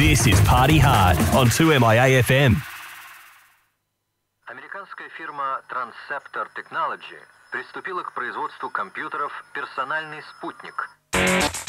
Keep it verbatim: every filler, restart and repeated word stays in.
This is Party Hard on two M I A эф эм. Американская фирма Transceptor Technology приступила к производству компьютеров «Персональный спутник».